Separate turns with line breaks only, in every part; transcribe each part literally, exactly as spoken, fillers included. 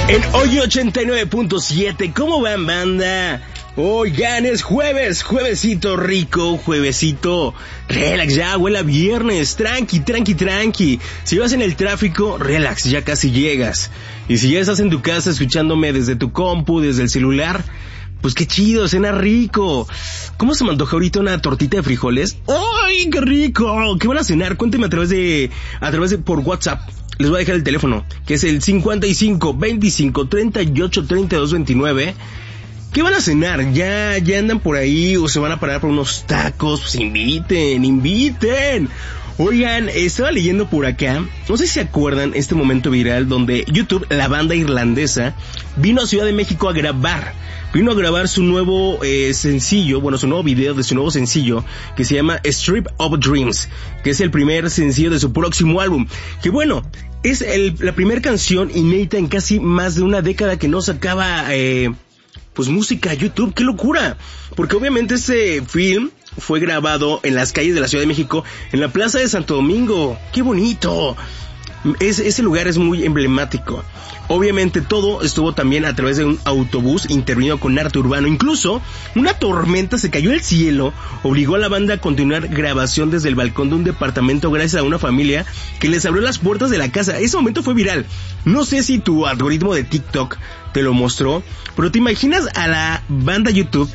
En Hoy ochenta y nueve punto siete, ¿cómo van, banda? Oigan, es jueves, juevesito rico, juevesito relax, ya huele a viernes, tranqui, tranqui, tranqui. Si vas en el tráfico, relax, ya casi llegas. Y si ya estás en tu casa escuchándome desde tu compu, desde el celular, pues qué chido, cena rico. ¿Cómo se me antoja ahorita una tortita de frijoles? ¡Ay, qué rico! ¿Qué van a cenar? Cuéntenme a través de, a través de, por WhatsApp. Les voy a dejar el teléfono, que es el cincuenta y cinco, veinticinco, treinta y ocho, treinta y dos, veintinueve. ¿Qué van a cenar? ¿Ya, ya andan por ahí o se van a parar por unos tacos? Pues inviten, inviten. Oigan, estaba leyendo por acá, no sé si se acuerdan este momento viral donde YouTube, la banda irlandesa, vino a Ciudad de México a grabar. Vino a grabar su nuevo eh, sencillo, bueno, su nuevo video de su nuevo sencillo, que se llama Strip of Dreams, que es el primer sencillo de su próximo álbum. Que bueno, es el, la primera canción inédita en casi más de una década que no sacaba, eh, pues música a YouTube. ¡Qué locura! Porque obviamente este film fue grabado en las calles de la Ciudad de México, en la Plaza de Santo Domingo. ¡Qué bonito! Es, ese lugar es muy emblemático. Obviamente todo estuvo también a través de un autobús intervenido con arte urbano. Incluso una tormenta se cayó del cielo, obligó a la banda a continuar grabación desde el balcón de un departamento gracias a una familia que les abrió las puertas de la casa. Ese momento fue viral. No sé si tu algoritmo de TikTok te lo mostró, pero ¿te imaginas a la banda YouTube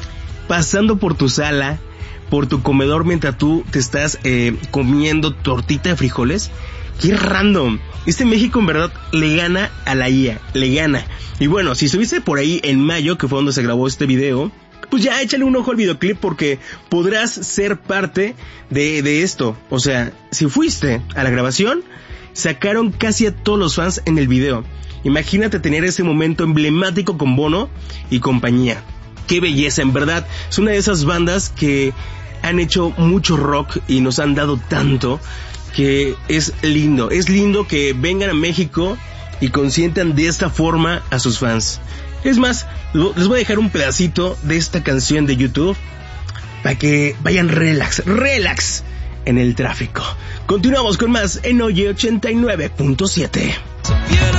pasando por tu sala, por tu comedor mientras tú te estás eh, comiendo tortita de frijoles? ¡Qué random! Este México en verdad le gana a la I A, le gana. Y bueno, si estuviste por ahí en mayo, que fue donde se grabó este video, pues ya échale un ojo al videoclip porque podrás ser parte de, de esto. O sea, si fuiste a la grabación, sacaron casi a todos los fans en el video. Imagínate tener ese momento emblemático con Bono y compañía. ¡Qué belleza! En verdad, es una de esas bandas que han hecho mucho rock y nos han dado tanto, que es lindo, es lindo que vengan a México y consientan de esta forma a sus fans. Es más, les voy a dejar un pedacito de esta canción de YouTube para que vayan relax, relax en el tráfico. Continuamos con más en Oye ochenta y nueve punto siete.